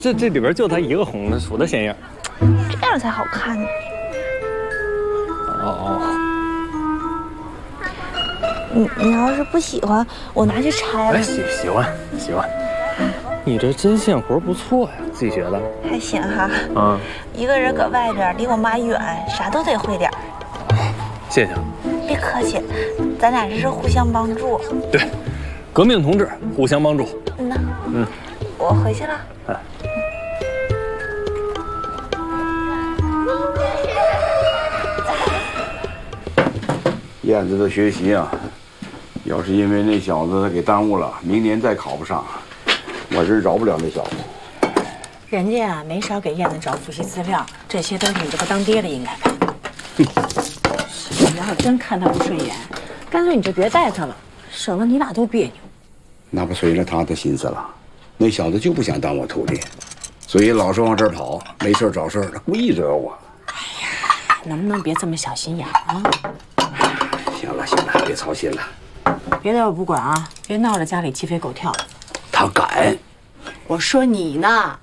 这里边就他一个红的，数的显眼。 这样才好看呢。 哦。 你要是不喜欢，我拿去拆了。 哎，喜欢。你这针线活不错呀，自己学的。 还行哈。 啊。 一个人搁外边，离我妈远，啥都得会点。 谢谢。 别客气，咱俩这是互相帮助。 对，革命同志互相帮助。 我回去了。 燕子的学习啊，要是因为那小子给耽误了，明年再考不上，我真饶不了那小子。 人家啊没少给燕子找复习资料，这些都是你这个当爹的应该赔的。你要是真看他不顺眼，干脆你就别带他了，省得你俩都别扭。 那不随着他的心思了？那小子就不想当我徒弟，所以老是往这儿跑，没事找事儿，故意惹我。 哎呀，能不能别这么小心眼啊？ 行了，别操心了。 别的我不管啊，别闹着家里鸡飞狗跳。 他敢？ 我说你呢。